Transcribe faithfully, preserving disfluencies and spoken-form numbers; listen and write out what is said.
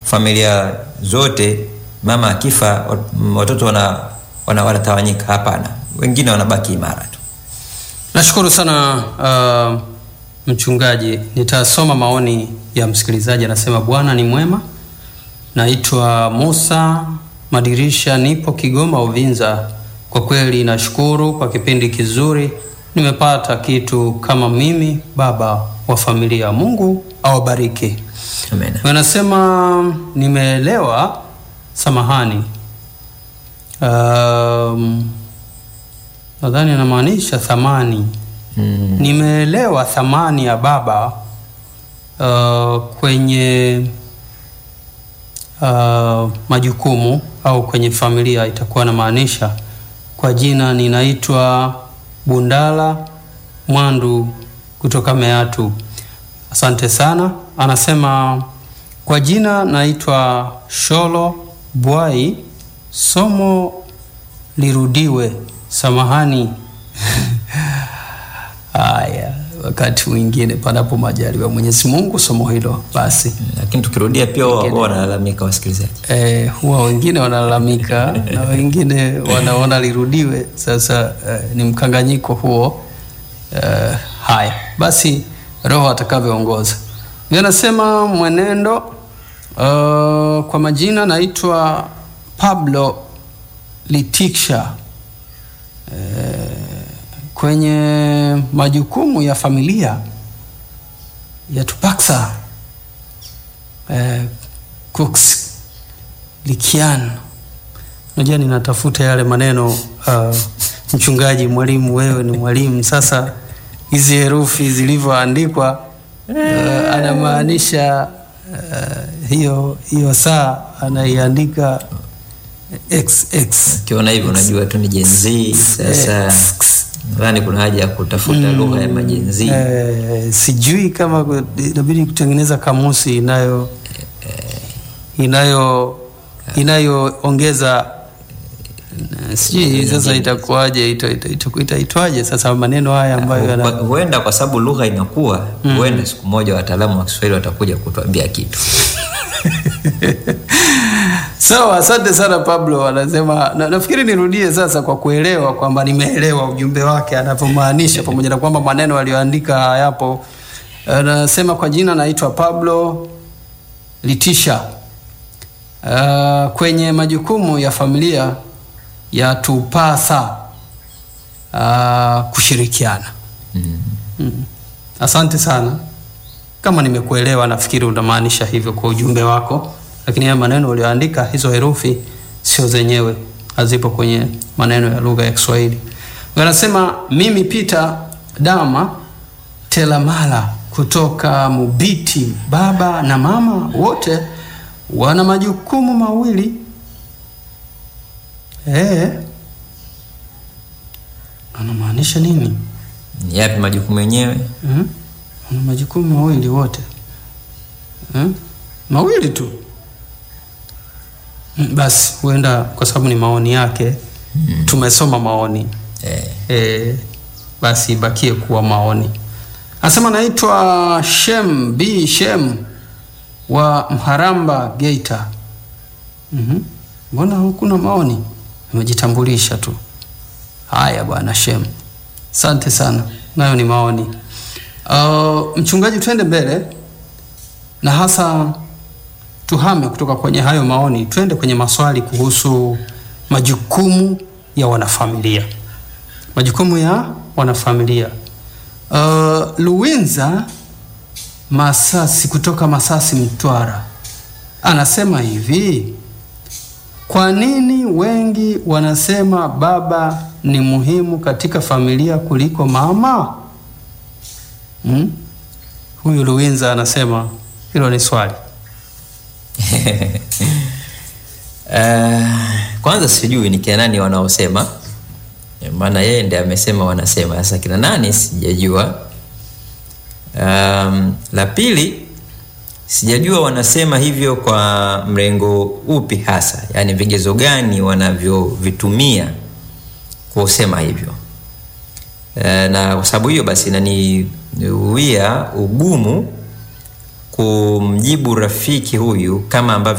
familia zote mama akifa watoto wana wana wanatawanyika. Hapana, wengine wanabaki imara tu. Nashukuru sana uh, mchungaji. Nitasoma maoni ya msikilizaji. Anasema Bwana ni mwema. Naitwa Musa Madirisha, nipo Kigoma Uvinza. Kwa kweli nashukuru kwa kipindi kizuri. Nimepata kitu kama mimi baba wa familia. Mungu awabariki. Amen. Wanasema nimeelewa, samahani. Um, nadhani anamaanisha thamani. Mm. Nimeelewa thamani ya baba uh, kwenye uh, majukumu au kwenye familia, itakuwa na maanisha. Kwa jina ninaitwa Bundala Mwandu kutoka Meatu. Asante sana. Anasema kwa jina naitwa Sholo Bwai, somo lirudiwe, samahani. Haya, wakati mwingine panapo majaliwa Mwenyezi Mungu somo hilo basi. Lakini tukirudia pia wao wanalalamika wasikilizaji. Eh, huwa wengine wanalalamika na wengine wanaona lirudiwe. Sasa eh, ni mkanganyiko huo. Eh, haya, basi Roho atakavyoongoza. Ninasema mwenendo uh, kwa majina naitwa Pablo Litiksha. Eh, kwenye majukumu ya familia ya Tupaksa eh, Cooks Likian. Unajua ninatafuta yale maneno uh, mchungaji, mwalimu, wewe ni mwalimu. Sasa hizi herufi zilivyoandikwa uh, anamaanisha uh, hiyo hiyo saa anaiandika X X. Ukiona hivyo unajua tu ni Gen Z. Sasa nadhani kuna haja ya kutafuta mm, lugha ya Gen Z. Eh, sijui kama inabidi kutengeneza kamusi inayo inayo inayoongeza sijui sasa itakuwaje, itaitwaje sasa maneno haya ambayo yana huenda kwa sababu lugha inakuwa mm. huenda siku moja wataalamu wa Kiswahili watakuja kutuambia kitu. Sawa, so, asante sana Pablo. Anasema na, nafikiri nirudie sasa kwa kuelewa kwamba nimeelewa ujumbe wake anapomaanisha, pamoja na kwamba maneno aliyoandika hayapo. Anasema kwa jina naitwa Pablo Litisha. Uh, kwenye majukumu ya familia ya tupasa uh, kushirikiana. Mm. Mm. Asante sana. Kama nimekuelewa nafikiri unamaanisha hivyo kwa ujumbe wako, lakini haya maneno ulioandika, hizo herufi sio zenyewe, hazipo kwenye maneno ya lugha ya Kiswahili. Wanasema mimi Peter Dama Telamala kutoka Mubiti, baba na mama wote wana majukumu mawili. Eh. Anamaanisha nini? Yapi majukumu yenyewe? Mhm. Wana majukumu mawili wote. Eh? Mawili tu. Basi huenda kwa sababu ni maoni yake. Mm. Tumesoma maoni. Eh. Eh, basi bakie kuwa maoni. Anasema naitwa Shem B Shem wa Mharamba Geita. Mhm. Mbona hukuna maoni? Umejitambulisha tu. Haya bwana Shem. Asante sana. Nayo ni maoni. Uh, mchungaji, twende mbele na hasa tuhame kutoka kwenye hayo maoni, twende kwenye maswali kuhusu majukumu ya wanafamilia. Majukumu ya wanafamilia. Uh, Luwinza Masasi kutoka Masasi Mtwara anasema hivi: kwa nini wengi wanasema baba ni muhimu katika familia kuliko mama? Hmm? Huyu Luwinza anasema hilo ni swali. uh, kwanza sijui ni kina nani wanaosema, maana yeye ndiye amesema wanasema. Sasa kina nani sijajua. Um, la pili sijajua wanasema hivyo kwa mrengo upi hasa, yani vigezo gani wanavyovitumia kusema hivyo. Uh, na kwa sababu hiyo basi inaniwia ugumu kumjibu rafiki huyu kama ambavyo